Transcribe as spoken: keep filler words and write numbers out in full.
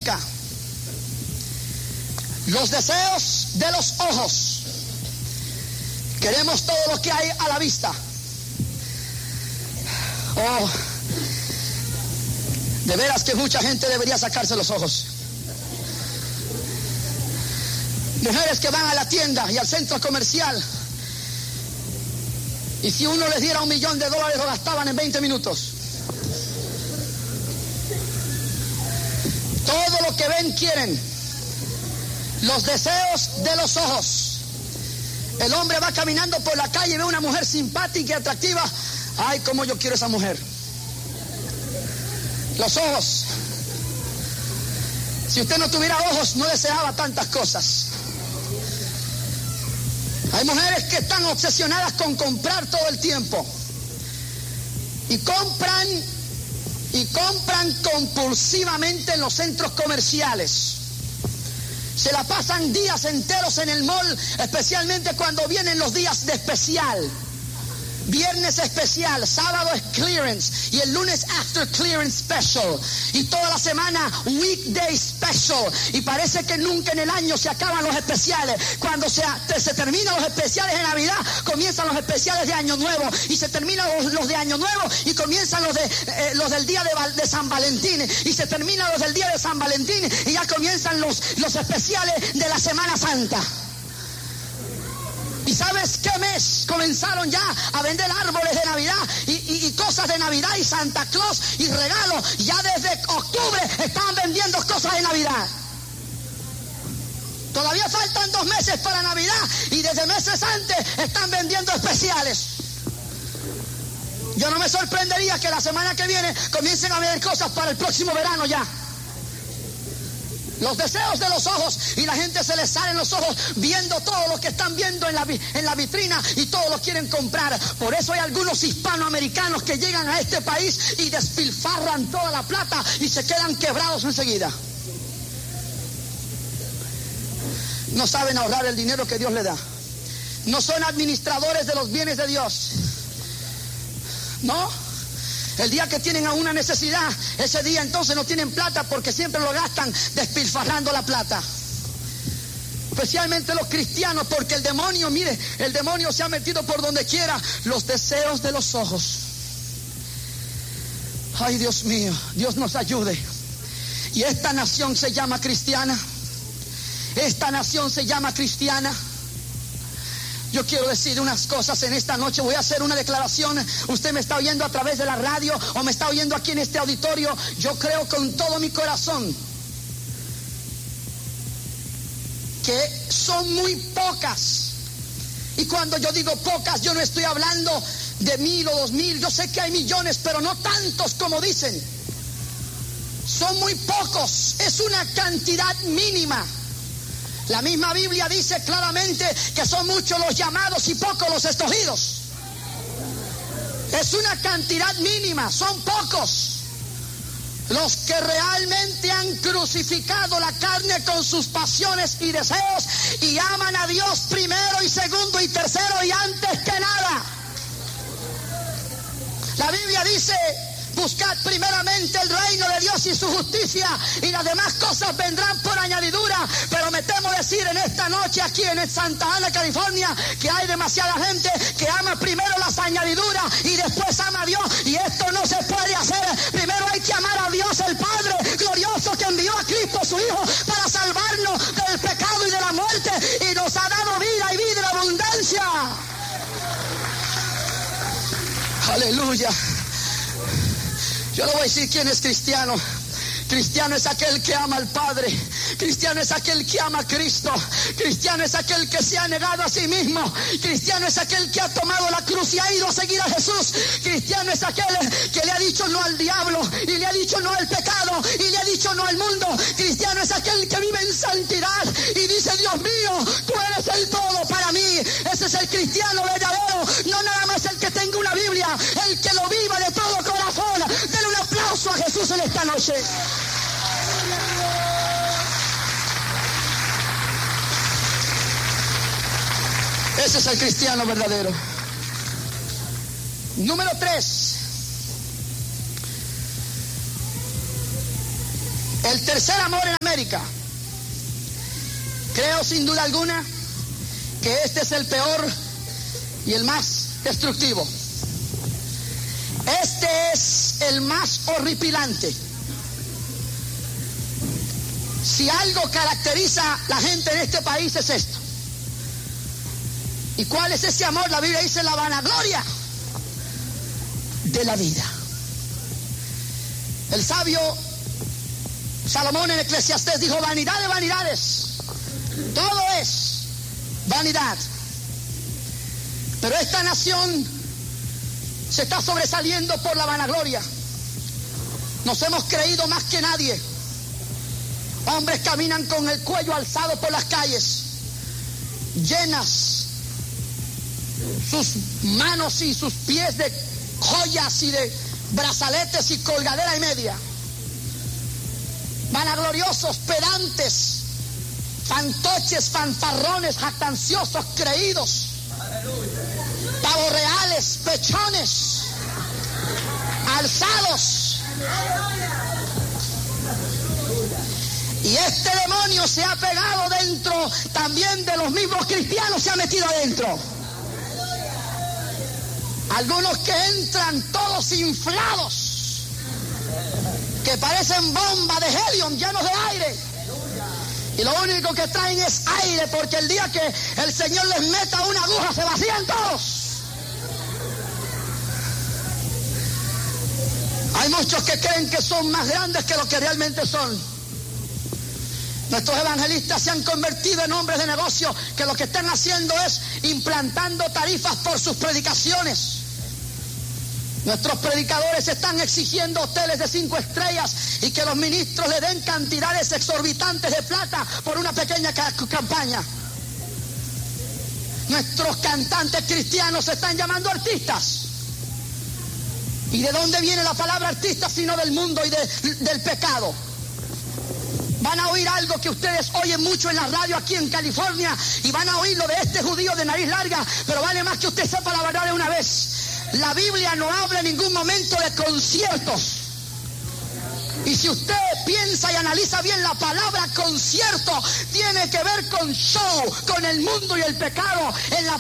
busca. Los deseos de los ojos. Queremos todo lo que hay a la vista. Oh, de veras que mucha gente debería sacarse los ojos. Mujeres que van a la tienda y al centro comercial, y si uno les diera un millón de dólares lo gastaban en veinte minutos. Todo lo que ven quieren. Los deseos de los ojos. El hombre va caminando por la calle y ve una mujer simpática y atractiva. Ay, cómo yo quiero esa mujer. Los ojos. Si usted no tuviera ojos, no deseaba tantas cosas. Hay mujeres que están obsesionadas con comprar todo el tiempo. Y compran, y compran compulsivamente en los centros comerciales. Se la pasan días enteros en el mall, especialmente cuando vienen los días de especial. Viernes especial, sábado es clearance y el lunes after clearance special y toda la semana weekday special, y parece que nunca en el año se acaban los especiales. Cuando se, se terminan los especiales de Navidad, comienzan los especiales de Año Nuevo, y se terminan los, los de Año Nuevo y comienzan los, de, eh, los del día de, de San Valentín, y se terminan los del día de San Valentín y ya comienzan los, los especiales de la Semana Santa. ¿Y sabes qué mes comenzaron ya a vender árboles de Navidad y, y, y cosas de Navidad y Santa Claus y regalos? Ya desde octubre estaban vendiendo cosas de Navidad. Todavía faltan dos meses para Navidad y desde meses antes están vendiendo especiales. Yo no me sorprendería que la semana que viene comiencen a vender cosas para el próximo verano ya. Los deseos de los ojos, y la gente se les salen los ojos viendo todo lo que están viendo en la, en la vitrina, y todo lo quieren comprar. Por eso hay algunos hispanoamericanos que llegan a este país y despilfarran toda la plata y se quedan quebrados enseguida. No saben ahorrar el dinero que Dios les da. No son administradores de los bienes de Dios. No. El día que tienen a una necesidad, ese día entonces no tienen plata porque siempre lo gastan despilfarrando la plata. Especialmente los cristianos, porque el demonio, mire, el demonio se ha metido por donde quiera. Los deseos de los ojos. Ay, Dios mío, Dios nos ayude. Y esta nación se llama cristiana. Esta nación se llama cristiana. Yo quiero decir unas cosas en esta noche. Voy a hacer una declaración. Usted me está oyendo a través de la radio o me está oyendo aquí en este auditorio. Yo creo con todo mi corazón que son muy pocas. Y cuando yo digo pocas, yo no estoy hablando de mil o dos mil. Yo sé que hay millones, pero no tantos como dicen. Son muy pocos. Es una cantidad mínima. La misma Biblia dice claramente que son muchos los llamados y pocos los escogidos. Es una cantidad mínima, son pocos los que realmente han crucificado la carne con sus pasiones y deseos y aman a Dios primero y segundo y tercero y antes que nada. La Biblia dice: buscad primeramente el reino de Dios y su justicia, y las demás cosas vendrán por añadidura. Pero me temo decir en esta noche aquí en Santa Ana, California, que hay demasiada gente que ama primero las añadiduras y después ama a Dios, y esto no se puede hacer. Primero hay que amar a Dios el Padre glorioso, que envió a Cristo su Hijo para salvarnos del pecado y de la muerte, y nos ha dado vida y vida en abundancia. Aleluya. Yo le voy a decir quién es cristiano. Cristiano es aquel que ama al Padre. Cristiano es aquel que ama a Cristo. Cristiano es aquel que se ha negado a sí mismo. Cristiano es aquel que ha tomado la cruz y ha ido a seguir a Jesús. Cristiano es aquel que le ha dicho no al diablo, y le ha dicho no al pecado, y le ha dicho no al mundo. Cristiano es aquel que vive en santidad y dice: Dios mío, tú eres el todo para mí. Ese es el cristiano verdadero. No nada más el que tenga una Biblia, el que lo viva de todo corazón. Denle un aplauso a Jesús en esta noche. Ese es el cristiano verdadero. Número tres. El tercer amor en América. Creo sin duda alguna que este es el peor y el más destructivo. Este es el más horripilante. Si algo caracteriza a la gente en este país es esto. ¿Y cuál es ese amor? La Biblia dice la vanagloria de la vida. El sabio Salomón en Eclesiastés dijo: vanidad de vanidades, todo es vanidad. Pero esta nación se está sobresaliendo por la vanagloria. Nos hemos creído más que nadie. Hombres caminan con el cuello alzado por las calles, llenas sus manos y sus pies de joyas y de brazaletes y colgadera y media. Vanagloriosos, pedantes, fantoches, fanfarrones, jactanciosos, creídos, pavos reales, pechones, alzados. Y este demonio se ha pegado dentro también de los mismos cristianos, se ha metido adentro. Algunos que entran todos inflados, que parecen bombas de helium llenos de aire. Y lo único que traen es aire, porque el día que el Señor les meta una aguja se vacían todos. Hay muchos que creen que son más grandes que lo que realmente son. Nuestros evangelistas se han convertido en hombres de negocio que lo que están haciendo es implantando tarifas por sus predicaciones. Nuestros predicadores están exigiendo hoteles de cinco estrellas y que los ministros le den cantidades exorbitantes de plata por una pequeña ca- campaña. Nuestros cantantes cristianos se están llamando artistas. ¿Y de dónde viene la palabra artista sino del mundo y de, del pecado? Van a oír algo que ustedes oyen mucho en la radio aquí en California, y van a oír lo de este judío de nariz larga, pero vale más que usted sepa la verdad de una vez. La Biblia no habla en ningún momento de conciertos. Y si usted piensa y analiza bien, la palabra concierto tiene que ver con show, con el mundo y el pecado. En la